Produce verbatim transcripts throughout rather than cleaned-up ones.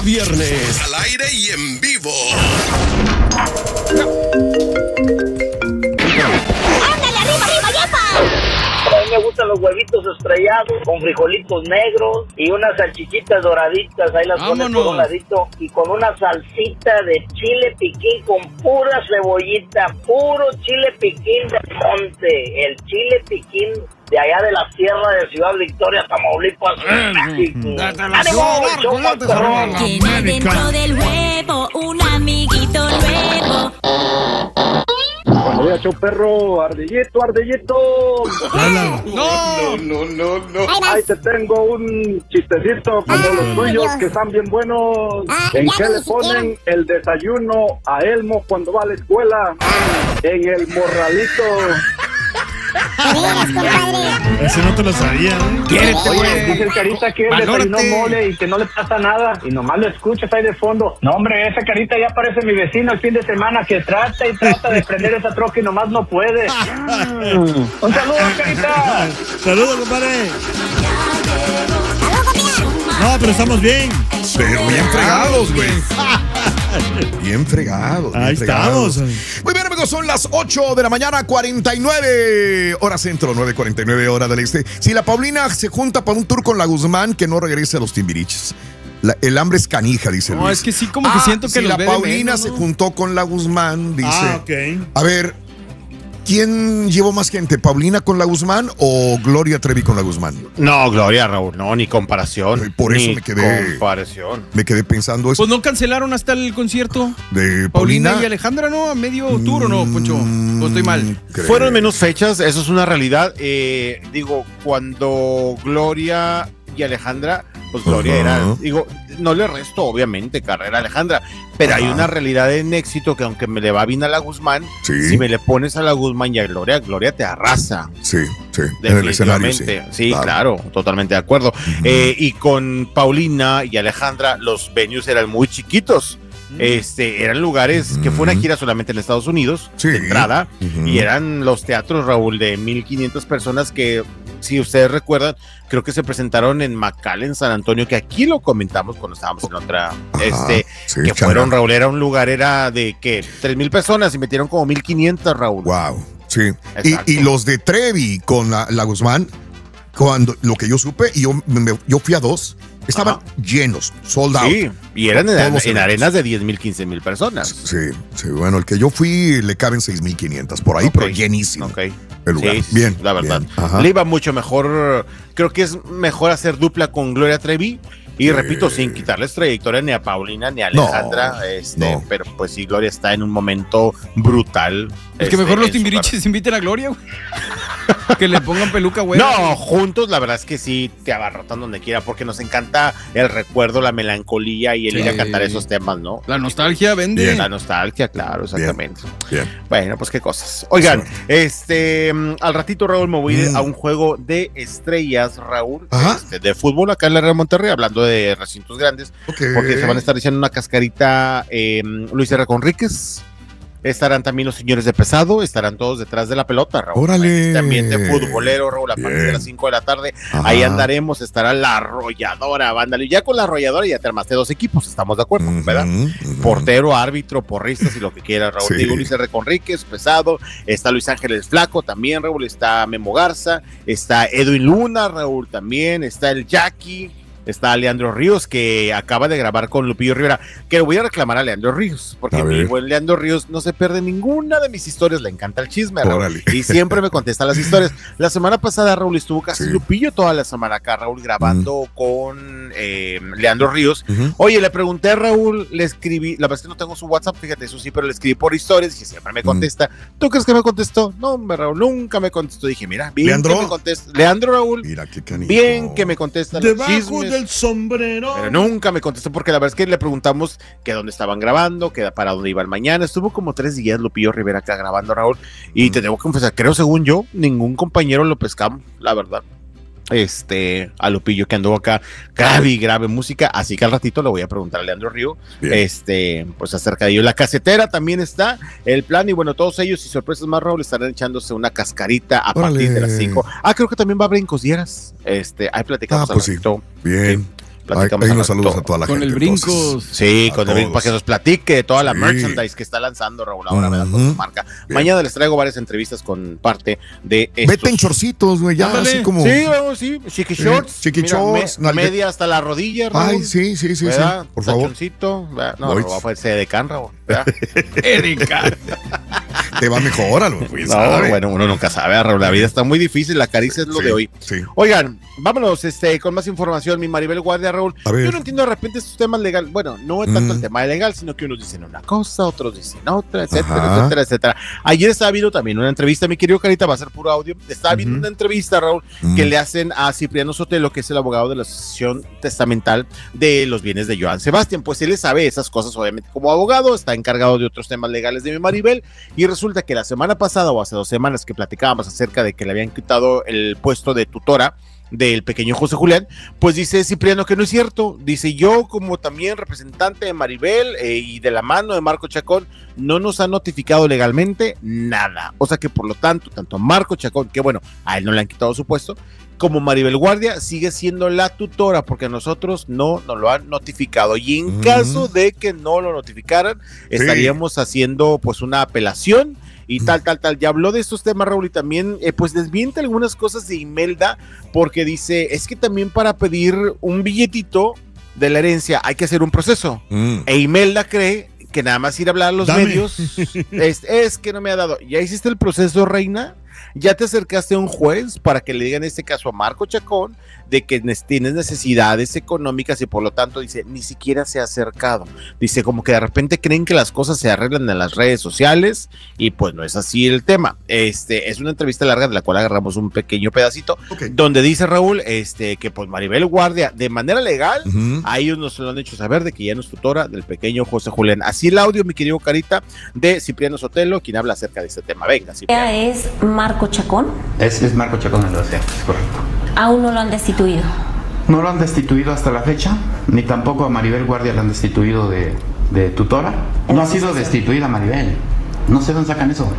Viernes. Al aire y en vivo. ¡Ándale, arriba, arriba, yepa! A mí me gustan los huevitos estrellados con frijolitos negros y unas salchichitas doraditas. Ahí las pones por un ladito. Y con una salsita de chile piquín con pura cebollita. Puro chile piquín de monte. El chile piquín de allá de la sierra de Ciudad Victoria, Tamaulipas, México. ¡Ánimo! Tiene dentro del huevo un amiguito nuevo. Cuando voy a echar un perro, ardillito, ardillito. No, no, no, no, no. Ahí te tengo un chistecito como Ay, los tuyos Dios. que están bien buenos. Ah, ¿En ya qué ni le ponen el desayuno a Elmo cuando va a la escuela? En el morralito. Te veas, compadre. Ese no te lo sabía, ¿eh? Quiérete, güey. Dice el Carita que él desayunó mole y que no le pasa nada. Y nomás lo escuchas ahí de fondo. No, hombre, esa Carita ya parece mi vecino el fin de semana que trata y trata de prender esa troca y nomás no puede. Mm. Un saludo, Carita. Saludos, compadre. ¡Saludos, comida! No, pero estamos bien. Pero bien fregados, güey. Bien fregados. Bien Ahí fregados. estamos. Muy bien, amigos, son las ocho de la mañana, cuarenta y nueve hora centro, nueve cuarenta y nueve hora del este. Si la Paulina se junta para un tour con la Guzmán, que no regrese a los Timbiriches. La, el hambre es canija, dice No, Luis. es que sí, como que Ah, siento que si los la ve de Paulina menos, se ¿no? juntó con la Guzmán, dice. Ah, ok. A ver, ¿quién llevó más gente? ¿Paulina con la Guzmán o Gloria Trevi con la Guzmán? No, Gloria, Raúl, no, ni comparación. Ay, por eso ni me quedé- comparación. Me quedé pensando eso Pues no cancelaron hasta el concierto. de Paulina Paulina. y Alejandra, ¿no? A medio tour, ¿o no, Poncho? ¿O estoy mal? Creo. Fueron menos fechas, eso es una realidad. Eh, digo, cuando Gloria y Alejandra, pues Gloria Ajá. era, digo, no le resto obviamente carrera a Alejandra, pero hay Ajá. una realidad en éxito que aunque me le va bien a la Guzmán, Sí. si me le pones a la Guzmán y a Gloria, Gloria te arrasa. Sí, sí, en el escenario, sí. Definitivamente, sí, claro, totalmente de acuerdo. Eh, y con Paulina y Alejandra, los venues eran muy chiquitos. Este, eran lugares que fue una gira solamente en Estados Unidos, Sí. de entrada, Ujú. y eran los teatros, Raúl, de mil quinientas personas que, si ustedes recuerdan, creo que se presentaron en McAllen, San Antonio, que aquí lo comentamos cuando estábamos en otra, Ajá, este, sí, que changa. fueron, Raúl, era un lugar, era de, ¿qué? tres mil personas y metieron como mil quinientas, Raúl. Wow, sí. Exacto. Y, y los de Trevi con la, la Guzmán, cuando lo que yo supe, y yo, me- yo fui a dos, estaban Ajá. llenos, sold out. Sí, y eran en, Todos los en eventos. arenas de diez mil, quince mil personas. Sí, sí, bueno, el que yo fui le caben seis mil quinientas por ahí, Ok, pero llenísimo. Ok. El lugar. Sí, sí, Bien, la verdad. bien, ajá. Le iba mucho mejor. Creo que es mejor hacer dupla con Gloria Trevi. Y Sí. repito, sin quitarles trayectoria ni a Paulina ni a No, Alejandra. este, no. Pero pues sí, Gloria está en un momento brutal. Es que este, mejor los en su Timbiriches inviten a Gloria, güey. Que le pongan peluca, güey. No, juntos la verdad es que sí te abarrotan donde quiera porque nos encanta el recuerdo, la melancolía y el ir a Sí. cantar esos temas, ¿no? La nostalgia vende. Bien. La nostalgia, claro, exactamente. Bien. Bueno, pues qué cosas. Oigan, este, mm, al ratito, Raúl, me voy a ir Mm. a un juego de estrellas, Raúl, Ajá. este, de fútbol acá en la Real Monterrey, hablando de recintos grandes, Ok. porque se van a estar diciendo una cascarita eh, Luis R. Conríquez. Estarán también los señores de pesado, estarán todos detrás de la pelota, Raúl. Órale. En este ambiente futbolero, Raúl, a partir de Bien. las cinco de la tarde. Ajá. Ahí andaremos, estará la arrolladora, vándale. Ya con la arrolladora ya te armaste dos equipos, estamos de acuerdo, Ujú, ¿verdad? ujú. Portero, árbitro, porristas y lo que quiera, Raúl. Sí. Digo, Luis R. Conríquez, pesado, está Luis Ángeles Flaco también, Raúl, está Memo Garza, está Edwin Luna, Raúl también, está el Jackie, está Leandro Ríos, que acaba de grabar con Lupillo Rivera, que le voy a reclamar a Leandro Ríos, porque A mi ver. buen Leandro Ríos no se pierde ninguna de mis historias, le encanta el chisme, Raúl, Órale. y siempre me contesta las historias. La semana pasada, Raúl, estuvo casi Sí. Lupillo toda la semana acá, Raúl, grabando con eh, Leandro Ríos. Ujú. Oye, le pregunté a Raúl, le escribí, la verdad es que no tengo su WhatsApp, fíjate, eso sí, pero le escribí por historias y siempre me contesta. ¿Tú crees que me contestó? No, hombre, Raúl, nunca me contestó. Dije, mira, bien ¿Leandro? que me contesta. Leandro, Raúl, Mira qué canijo. bien que me contesta los Debajo chismes, del sombrero. pero nunca me contestó porque la verdad es que le preguntamos que dónde estaban grabando, que para dónde iban mañana. Estuvo como tres días Lupillo Rivera acá grabando, Raúl, y Mm. te debo confesar, creo según yo, ningún compañero lo pescamos, la verdad. Este, a Lupillo que anduvo acá, grave y grave música, así que al ratito le voy a preguntar a Leandro Río, Bien. este, pues acerca de ello. La casetera también está, el plan, y bueno, todos ellos y sorpresas más, Raúl, estarán echándose una cascarita a partir Órale. de las cinco. Ah, creo que también va a haber Brincos Dieras, este, ahí platicamos Ah, pues al sí. ratito. Bien. platicamos. Ahí unos saludos a toda la con gente. el Brincos. Entonces, Sí, a con el Brincos, todos. para que nos platique toda la Sí. merchandise que está lanzando Raúl ahora, Ujú. ¿verdad? Con su marca. Bien. Mañana les traigo varias entrevistas con parte de estos. Vete en chorcitos, güey, ya Ándale. así como. Sí, Raúl, sí, chiqui Sí, shorts. chiqui Mira, shorts, me- nalgue- media hasta la rodilla, Raúl. Ay, sí, sí, sí, sí. ¿Verdad? Por favor. Tachoncito, ¿verdad? No, Voy. no va a ponerse de can, Raúl. ¿verdad? Erika. Te va mejor, güey. pues, No, ¿sabe? bueno, uno nunca sabe, Raúl. La vida está muy difícil, la caricia es lo Sí, de hoy. Sí. Oigan, vámonos este, con más información, mi Maribel Guardia, Raúl. A ver. Yo no entiendo de repente estos temas legales. Bueno, no es tanto Mm. el tema legal, sino que unos dicen una cosa, otros dicen otra, etcétera, Ajá. etcétera, etcétera. Ayer estaba viendo también una entrevista, mi querido Carita, va a ser puro audio. Estaba viendo Ujú. una entrevista, Raúl, Mm. que le hacen a Cipriano Sotelo, que es el abogado de la Asociación Testamental de los Bienes de Joan Sebastián. Pues él le sabe esas cosas, obviamente, como abogado, está encargado de otros temas legales de mi Maribel. Y resulta que la semana pasada o hace dos semanas que platicábamos acerca de que le habían quitado el puesto de tutora del pequeño José Julián, pues dice Cipriano que no es cierto. Dice, yo como también representante de Maribel eh, y de la mano de Marco Chacón, no nos ha notificado legalmente nada. O sea que por lo tanto, tanto Marco Chacón, que bueno, a él no le han quitado su puesto, como Maribel Guardia sigue siendo la tutora, porque a nosotros no nos lo han notificado. Y en Mm. caso de que no lo notificaran, estaríamos haciendo pues una apelación y tal, tal, tal. Ya habló de estos temas, Raúl, y también eh, pues desmiente algunas cosas de Imelda, porque dice, es que también para pedir un billetito de la herencia hay que hacer un proceso. Mm. E Imelda cree que nada más ir a hablar a los Dame. medios es, es que no me ha dado. ¿Ya hiciste el proceso, reina? ¿Ya te acercaste a un juez para que le diga en este caso a Marco Chacón de que nes- tienes necesidades económicas y por lo tanto dice, ni siquiera se ha acercado? Dice, como que de repente creen que las cosas se arreglan en las redes sociales y pues no es así el tema. Este es una entrevista larga de la cual agarramos un pequeño pedacito Ok. donde dice Raúl este, que pues Maribel Guardia de manera legal Ujú. a ellos nos lo han hecho saber de que ya no es tutora del pequeño José Julián. Así el audio, mi querido Carita, de Cipriano Sotelo, quien habla acerca de este tema. Venga, Cipriano. Ella es Marco Chacón. Es, es Marco Chacón el docente, es correcto. Aún no lo han destituido. No lo han destituido hasta la fecha, ni tampoco a Maribel Guardia la han destituido de, de tutora. No ha sido destituida Maribel. No sé dónde sacan eso.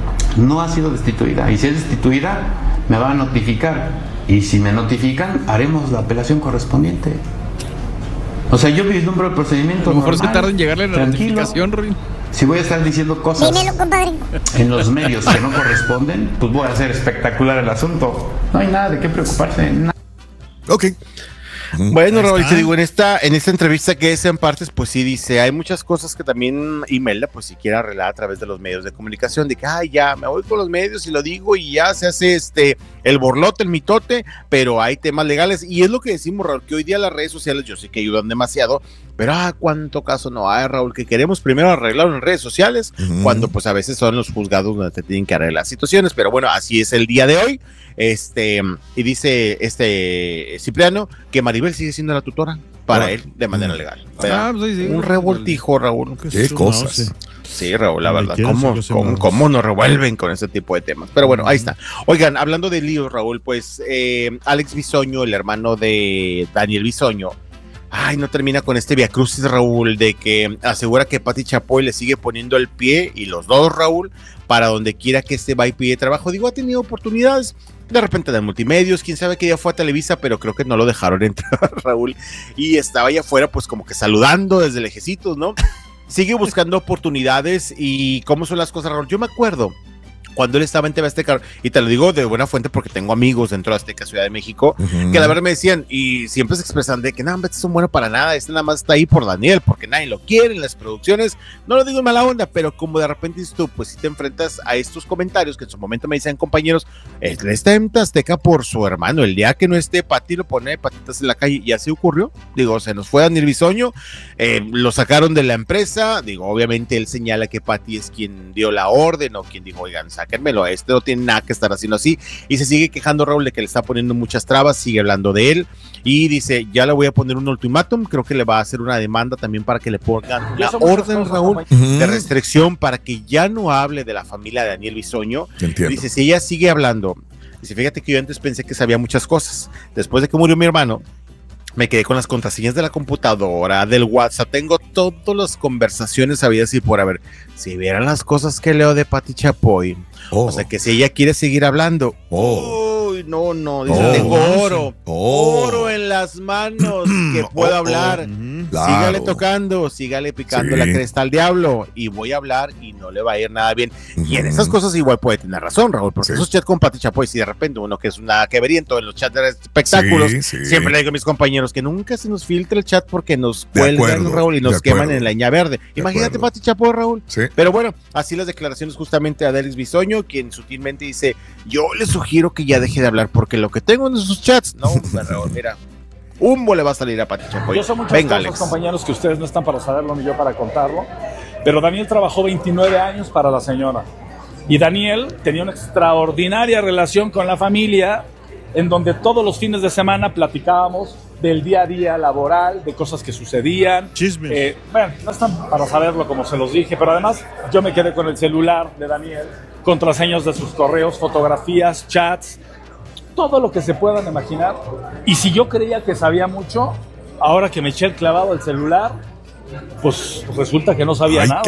No ha sido destituida. Y si es destituida, me va a notificar. Y si me notifican, haremos la apelación correspondiente. O sea, yo vislumbro el procedimiento. A lo mejor es que normal, tarda en llegarle la tranquilo. notificación, Ruin. Si voy a estar diciendo cosas Dímelo, compadre. en los medios que no corresponden, pues voy a hacer espectacular el asunto. No hay nada de qué preocuparse. Nada. Ok. Bueno, Ahí Raúl, está. te digo, en esta, en esta entrevista que es en partes, pues sí dice, hay muchas cosas que también Imelda, pues si quiere arreglar a través de los medios de comunicación, de que, ay, ya, me voy con los medios y lo digo y ya se hace este, el borlote, el mitote, pero hay temas legales y es lo que decimos, Raúl, que hoy día las redes sociales yo sé que ayudan demasiado, pero ah, cuánto caso no hay, Raúl, que queremos primero arreglarlo en redes sociales, Ujú. cuando pues a veces son los juzgados donde te tienen que arreglar situaciones, pero bueno, así es el día de hoy. Este, y dice este Cipriano que Maribel sigue siendo la tutora para Ah. él de manera Mm. legal. ¿verdad? Ah, pues ahí sí. Un revoltijo, Raúl. Qué Eso cosas. no sé. Sí, Raúl, la Donde verdad. quiera ¿Cómo, se lo cómo, hacemos. cómo nos revuelven con ese tipo de temas? Pero bueno, ahí está. Oigan, hablando de líos, Raúl, pues eh, Alex Bisoño, el hermano de Daniel Bisoño, ay, no termina con este viacrucis, Raúl, de que asegura que Pati Chapoy le sigue poniendo el pie, y los dos, Raúl, para donde quiera que este va y pide trabajo. Digo, ha tenido oportunidades, de repente de multimedios, quién sabe que ya fue a Televisa, pero creo que no lo dejaron entrar, Raúl, y estaba allá afuera, pues como que saludando desde lejecitos, ¿no? Sigue buscando oportunidades, y cómo son las cosas, Raúl. Yo me acuerdo cuando él estaba en T V Azteca, y te lo digo de buena fuente porque tengo amigos dentro de Azteca, Ciudad de México, Ujú. que la verdad me decían, y siempre se expresan de que no, este es un bueno para nada, este nada más está ahí por Daniel, porque nadie lo quiere en las producciones. No lo digo en mala onda, pero como de repente dices tú, pues si te enfrentas a estos comentarios que en su momento me dicen compañeros, él está en Azteca por su hermano, el día que no esté Pati lo pone de patitas en la calle, y así ocurrió. Digo, se nos fue Daniel Bisoño, eh, lo sacaron de la empresa. Digo, obviamente él señala que Pati es quien dio la orden o quien dijo, oigan, sáquenmelo, este no tiene nada que estar haciendo así, y se sigue quejando Raúl de que le está poniendo muchas trabas, sigue hablando de él, y dice, ya le voy a poner un ultimátum, creo que le va a hacer una demanda también para que le pongan la orden, Raúl, Ujú. de restricción para que ya no hable de la familia de Daniel Bisoño. Entiendo. Dice, si ella sigue hablando, dice, fíjate que yo antes pensé que sabía muchas cosas, después de que murió mi hermano, me quedé con las contraseñas de la computadora, del WhatsApp, tengo todas las conversaciones habidas y por haber. Si vieran las cosas que leo de Pati Chapoy, Oh. o sea que si ella quiere seguir hablando, Oh. uy, no, no, dice, Oh. tengo oro, Oh. oro en las manos que puedo Oh, oh, hablar. ujú, Sígale claro. tocando, sígale picando Sí. la cresta al diablo y voy a hablar y no le va a ir nada bien. Y en Ujú. esas cosas igual puede tener razón, Raúl, porque Sí. esos chats con Pati Chapoy, si de repente uno que es una queberiento en los chats de espectáculos, Sí, sí. siempre le digo a mis compañeros que nunca se nos filtre el chat porque nos De cuelgan, acuerdo, Raúl, y de nos queman acuerdo. en leña verde. Imagínate acuerdo. Pati Chapoy, Raúl. Sí. Pero bueno, así las declaraciones justamente de Adelis Bisoño, quien sutilmente dice, yo le sugiero que ya deje de hablar porque lo que tengo en esos chats, no, hombre, Raúl, mira, humo le va a salir a Pati Chapoy. Yo sé muchas Venga, cosas, Alex. compañeros, que ustedes no están para saberlo ni yo para contarlo, pero Daniel trabajó veintinueve años para la señora. Y Daniel tenía una extraordinaria relación con la familia, en donde todos los fines de semana platicábamos del día a día laboral, de cosas que sucedían. Chismes. Eh, bueno, no están para saberlo, como se los dije, pero además yo me quedé con el celular de Daniel, contraseñas de sus correos, fotografías, chats, todo lo que se puedan imaginar. Y si yo creía que sabía mucho, ahora que me eché el clavado al celular, pues resulta que no sabía Ay, nada.